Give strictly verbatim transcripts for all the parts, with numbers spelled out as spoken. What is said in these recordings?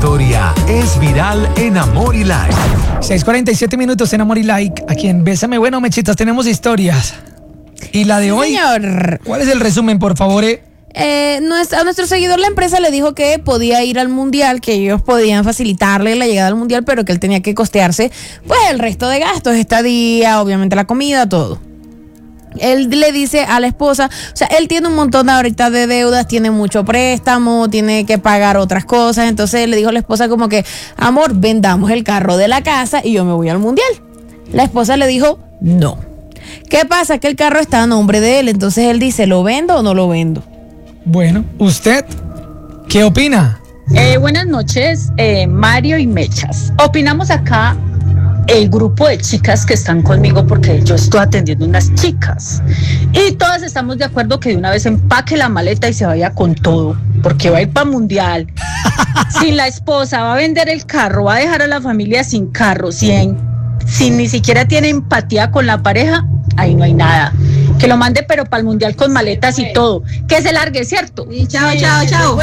historia es viral en Amor y Like. seis cuarenta y siete minutos en Amor y Like. Aquí en Bésame Bueno, Mechitas, tenemos historias. Y la de Sí, hoy, señor. ¿cuál es el resumen, por favor? Eh? Eh, nuestra- a nuestro seguidor la empresa le dijo que podía ir al mundial, que ellos podían facilitarle la llegada al mundial, pero que él tenía que costearse pues el resto de gastos, estadía, obviamente la comida, todo. Él le dice a la esposa, o sea, él tiene un montón de ahorita de deudas, tiene mucho préstamo, tiene que pagar otras cosas, entonces le dijo a la esposa como que, amor, vendamos el carro de la casa y yo me voy al mundial. La esposa le dijo, no. ¿Qué pasa? Que el carro está a nombre de él, entonces él dice, ¿lo vendo o no lo vendo? Bueno, ¿usted qué opina? Eh, buenas noches, eh, Mario y Mechas. Opinamos acá el grupo de chicas que están conmigo porque yo estoy atendiendo unas chicas y todas estamos de acuerdo que de una vez empaque la maleta y se vaya con todo porque va a ir para mundial. Sin la esposa, va a vender el carro, va a dejar a la familia sin carro, sin, sin ni siquiera tiene empatía con la pareja, ahí no hay nada. Que lo mande pero para el mundial con maletas y todo, que se largue, ¿cierto? Y chao, chao, chao.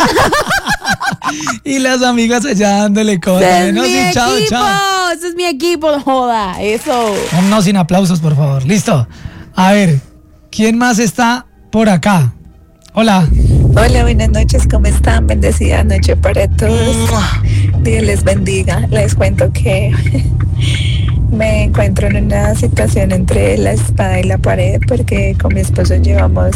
Y las amigas allá dándole cosas. ¡Ese es No, mi sí, chao, equipo! chao. ¡Ese es mi equipo! No joda, eso. No, no, sin aplausos, por favor. Listo. A ver, ¿quién más está por acá? Hola. Hola, buenas noches, ¿cómo están? Bendecida noche para todos. Dios les bendiga. Les cuento que me encuentro en una situación entre la espada y la pared porque con mi esposo llevamos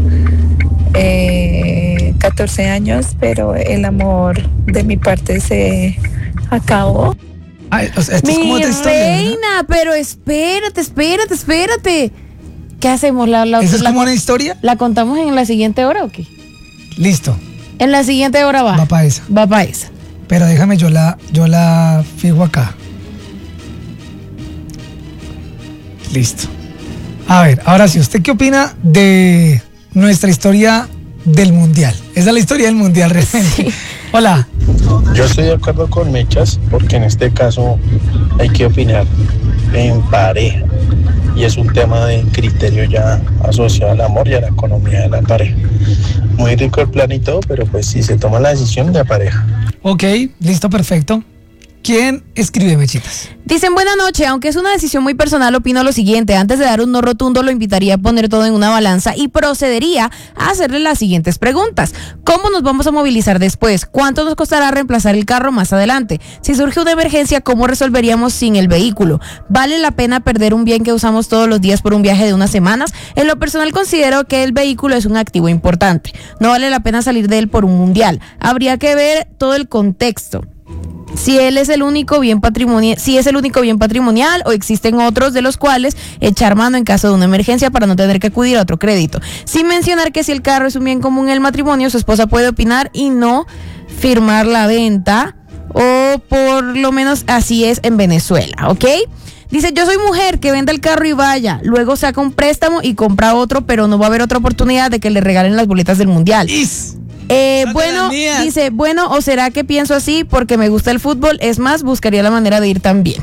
eh, catorce años, pero el amor de mi parte se acabó. Ay, o sea, esto es Mi como otra historia, ¿verdad? reina, pero espérate, espérate, espérate. ¿Qué hacemos? ¿La, la, ¿Eso es la- como una historia? ¿La contamos en la siguiente hora o qué? Listo. En la siguiente hora va. Va para esa. Va para esa. Pero déjame, yo la, yo la fijo acá. Listo. A ver, ahora sí, ¿usted qué opina de nuestra historia del mundial? Esa es la historia del mundial realmente. Hola. Yo estoy de acuerdo con Mechas porque en este caso hay que opinar en pareja y es un tema de criterio ya asociado al amor y a la economía de la pareja. Muy rico el plan y todo, pero pues si se toma la decisión de pareja. Ok, listo, perfecto. ¿Quién escribe, Mechitas? Dicen, buena noche, aunque es una decisión muy personal, opino lo siguiente. Antes de dar un no rotundo, lo invitaría a poner todo en una balanza y procedería a hacerle las siguientes preguntas. ¿Cómo nos vamos a movilizar después? ¿Cuánto nos costará reemplazar el carro más adelante? Si surge una emergencia, ¿cómo resolveríamos sin el vehículo? ¿Vale la pena perder un bien que usamos todos los días por un viaje de unas semanas? En lo personal considero que el vehículo es un activo importante. No vale la pena salir de él por un mundial. Habría que ver todo el contexto. Si él es el único bien patrimonial, si es el único bien patrimonial o existen otros de los cuales echar mano en caso de una emergencia para no tener que acudir a otro crédito. Sin mencionar que si el carro es un bien común en el matrimonio, su esposa puede opinar y no firmar la venta, o por lo menos así es en Venezuela, ¿ok? Dice, yo soy mujer, que venda el carro y vaya, luego saca un préstamo y compra otro, pero no va a haber otra oportunidad de que le regalen las boletas del mundial. Is. Eh, Saca bueno, las mías. dice, bueno, o será que pienso así porque me gusta el fútbol, es más, buscaría la manera de ir también.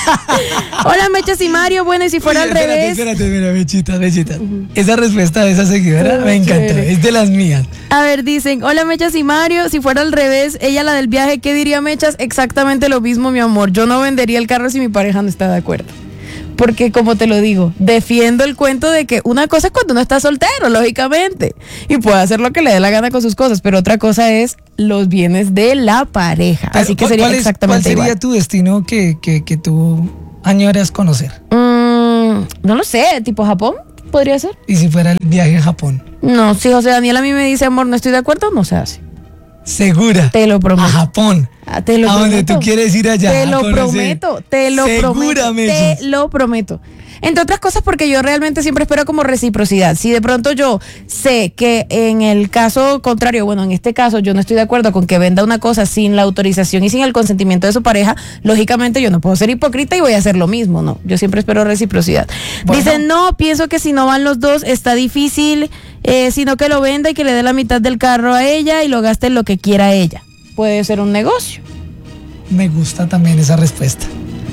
Hola, Mechas y Mario, bueno, y si fuera Oye, al espérate, revés. Espérate, mira, Mechitas, Mechitas. Esa respuesta de esa seguidora me encantó. Es de las mías. A ver, dicen, hola Mechas y Mario, si fuera al revés, ella la del viaje, ¿qué diría Mechas? Exactamente lo mismo, mi amor, yo no vendería el carro si mi pareja no está de acuerdo. Porque como te lo digo, defiendo el cuento de que una cosa es cuando uno está soltero, lógicamente, y puede hacer lo que le dé la gana con sus cosas, pero otra cosa es los bienes de la pareja. Pero, Así que ¿cuál- sería cuál es- exactamente ¿Cuál sería igual. tu destino que, que, que tú añoras conocer? Mm, no lo sé, tipo Japón, podría ser. Y si fuera el viaje a Japón. No, si José Daniel a mí me dice, amor, no estoy de acuerdo, no se hace. Segura. Te lo prometo. A Japón. Ah, te lo a donde prometo. tú quieres ir allá. Te a lo conocer. prometo, te lo Segura, prometo. Mechas. Te lo prometo. Entre otras cosas porque yo realmente siempre espero como reciprocidad. Si de pronto yo sé que en el caso contrario, bueno, en este caso yo no estoy de acuerdo con que venda una cosa sin la autorización y sin el consentimiento de su pareja, lógicamente yo no puedo ser hipócrita y voy a hacer lo mismo, ¿no? Yo siempre espero reciprocidad. Bueno. Dicen, no, pienso que si no van los dos está difícil, eh, sino que lo venda y que le dé la mitad del carro a ella y lo gaste en lo que quiera ella. Puede ser un negocio. Me gusta también esa respuesta.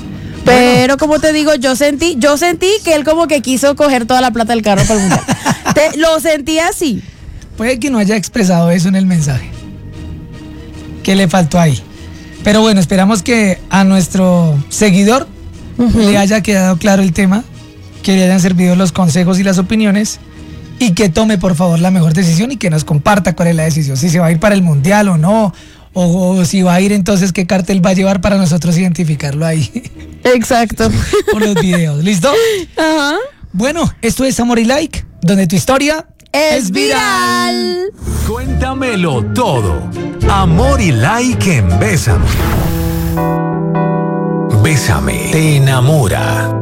Pero como te digo, yo sentí, yo sentí que él como que quiso coger toda la plata del carro para el mundial. Te- lo sentí así. Puede que no haya expresado eso en el mensaje. ¿Qué le faltó ahí? Pero bueno, esperamos que a nuestro seguidor uh-huh. le haya quedado claro el tema, que le hayan servido los consejos y las opiniones y que tome por favor la mejor decisión y que nos comparta cuál es la decisión, si se va a ir para el mundial o no, o, o si va a ir entonces qué cartel va a llevar para nosotros identificarlo ahí. Exacto. Por los videos, ¿listo? Ajá. Bueno, esto es Amor y Like, donde tu historia es, es viral. viral. Cuéntamelo todo. Amor y Like en Bésame. Bésame te enamora.